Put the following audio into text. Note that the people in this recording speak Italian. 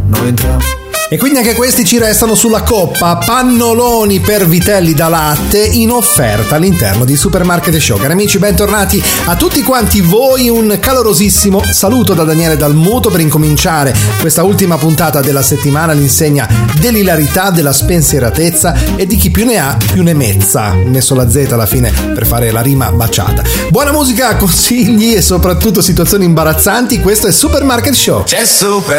noi entriamo. E quindi anche questi ci restano sulla coppa. Pannoloni per vitelli da latte in offerta all'interno di Supermarket Show. Cari amici, bentornati a tutti quanti voi. Un calorosissimo saluto da Daniele Dalmuto per incominciare questa ultima puntata della settimana all'insegna dell'ilarità, della spensieratezza e di chi più ne ha più ne mezza. Ho messo la Z alla fine per fare la rima baciata. Buona musica, consigli e soprattutto situazioni imbarazzanti. Questo è Supermarket Show. C'è Supermarket